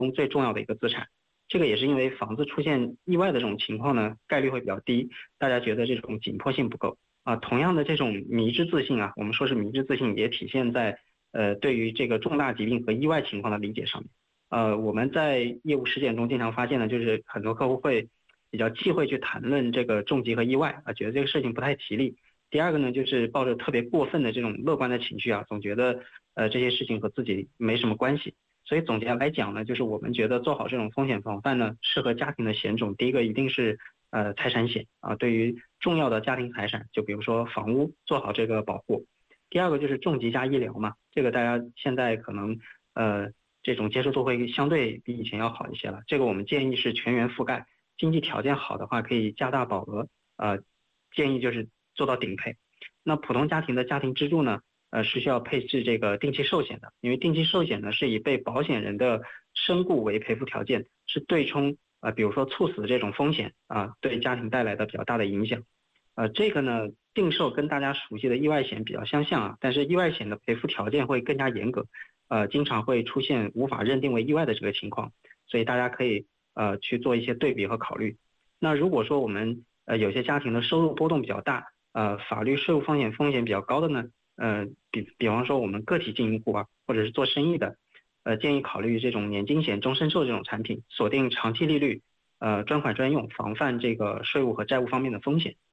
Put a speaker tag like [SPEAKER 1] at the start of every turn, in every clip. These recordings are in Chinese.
[SPEAKER 1] 中最重要的一个资产。这个也是因为房子出现意外的这种情况呢，概率会比较低，大家觉得这种紧迫性不够啊。同样的这种迷之自信啊，我们说是迷之自信，也体现在对于这个重大疾病和意外情况的理解上面。我们在业务实践中经常发现呢，就是很多客户会比较忌讳去谈论这个重疾和意外啊，觉得这个事情不太吉利。第二个呢，就是抱着特别过分的这种乐观的情绪啊，总觉得这些事情和自己没什么关系。所以总结来讲呢，就是我们觉得做好这种风险防范呢，适合家庭的险种，第一个一定是财产险啊，对于重要的家庭财产，就比如说房屋，做好这个保护。第二个就是重疾加医疗嘛，这个大家现在可能这种接受度会相对比以前要好一些了。这个我们建议是全员覆盖，经济条件好的话可以加大保额，建议就是做到顶配。那普通家庭的家庭支柱呢，是需要配置这个定期寿险的，因为定期寿险呢是以被保险人的身故为赔付条件，是对冲比如说猝死这种风险啊，对家庭带来的比较大的影响。这个呢，定寿跟大家熟悉的意外险比较相像啊，但是意外险的赔付条件会更加严格，经常会出现无法认定为意外的这个情况，所以大家可以去做一些对比和考虑。那如果说我们有些家庭的收入波动比较大，法律税务风险比较高的呢，比方说我们个体经营户啊，或者是做生意的，建议考虑这种年金险、终身寿这种产品，锁定长期利率，专款专用，防范这个税务和债务方面的风险。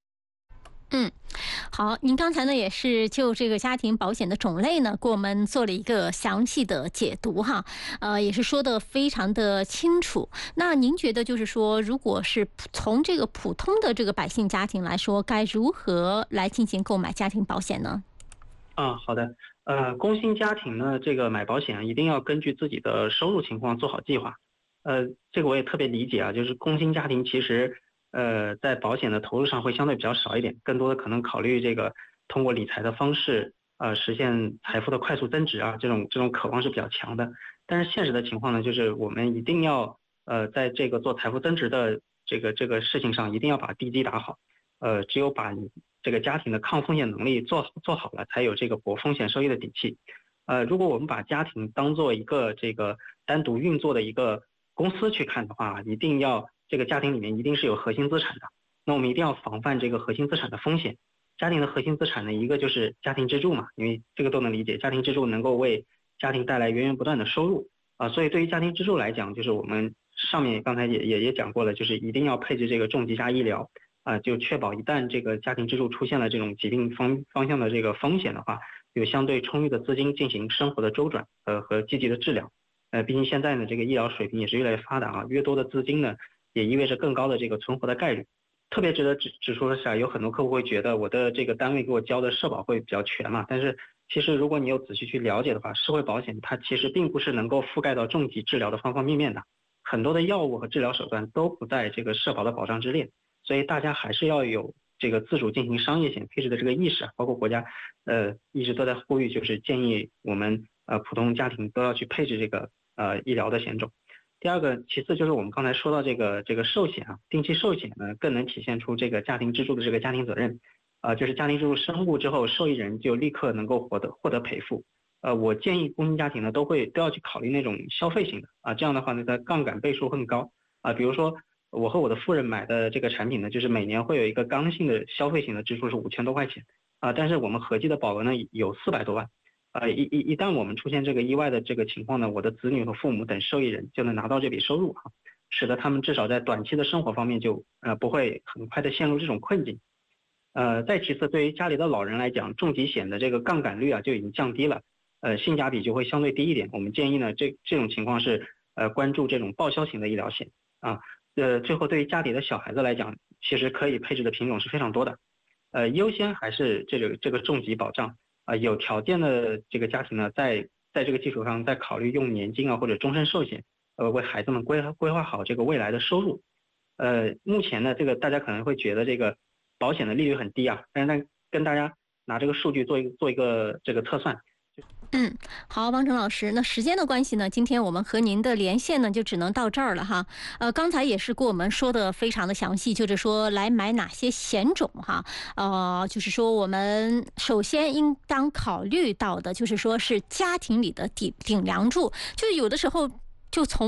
[SPEAKER 2] 好，您刚才呢也是就这个家庭保险的种类呢，给我们做了一个详细的解读哈，也是说的非常的清楚。那您觉得就是说，如果是从这个普通的这个百姓家庭来说，该如何来进行购买家庭保险呢？
[SPEAKER 1] 好的，工薪家庭呢，这个买保险一定要根据自己的收入情况做好计划。这个我也特别理解啊，就是工薪家庭其实在保险的投入上会相对比较少一点，更多的可能考虑这个通过理财的方式，实现财富的快速增值啊，这种渴望是比较强的。但是现实的情况呢，就是我们一定要在这个做财富增值的这个事情上，一定要把地基打好。只有把你这个家庭的抗风险能力做好了，才有这个博风险收益的底气。如果我们把家庭当做一个这个单独运作的一个公司去看的话，一定要这个家庭里面一定是有核心资产的。那我们一定要防范这个核心资产的风险。家庭的核心资产呢，一个就是家庭支柱嘛，因为这个都能理解，家庭支柱能够为家庭带来源源不断的收入啊。所以对于家庭支柱来讲，就是我们上面刚才也讲过了，就是一定要配置这个重疾加医疗。就确保一旦这个家庭支柱出现了这种疾病方向的这个风险的话，有相对充裕的资金进行生活的周转和积极的治疗。毕竟现在呢，这个医疗水平也是越来越发达啊，越多的资金呢，也意味着更高的这个存活的概率。特别值得指出的是啊，有很多客户会觉得我的这个单位给我交的社保会比较全嘛，但是其实如果你有仔细去了解的话，社会保险它其实并不是能够覆盖到重疾治疗的方方面面的，很多的药物和治疗手段都不在这个社保的保障之列。所以大家还是要有这个自主进行商业险配置的这个意识啊，包括国家一直都在呼吁，就是建议我们普通家庭都要去配置这个医疗的险种。第二个，其次就是我们刚才说到这个寿险啊，定期寿险呢更能体现出这个家庭支柱的这个家庭责任，就是家庭支柱身故之后，受益人就立刻能够获得赔付。我建议工薪家庭呢都要去考虑那种消费型的啊，这样的话呢，它杠杆倍数更高啊，比如说。我和我的夫人买的这个产品呢，就是每年会有一个刚性的消费型的支出是5000多块钱但是我们合计的保额呢有400多万一旦我们出现这个意外的这个情况呢，我的子女和父母等受益人就能拿到这笔收入使得他们至少在短期的生活方面就不会很快的陷入这种困境。再其次，对于家里的老人来讲，重疾险的这个杠杆率就已经降低了，性价比就会相对低一点。我们建议呢，这种情况是关注这种报销型的医疗险啊。最后对于家里的小孩子来讲，其实可以配置的品种是非常多的，优先还是这个重疾保障有条件的这个家庭呢，在这个基础上再考虑用年金或者终身寿险，为孩子们规划好这个未来的收入。目前呢，这个大家可能会觉得这个保险的利率很低啊，但是跟大家拿这个数据做一个这个测算。
[SPEAKER 2] 好，王成老师，那时间的关系呢，今天我们和您的连线呢就只能到这儿了哈。刚才也是跟我们说的非常的详细，就是说来买哪些险种哈。就是说我们首先应当考虑到的，就是说是家庭里的顶梁柱，就是有的时候就从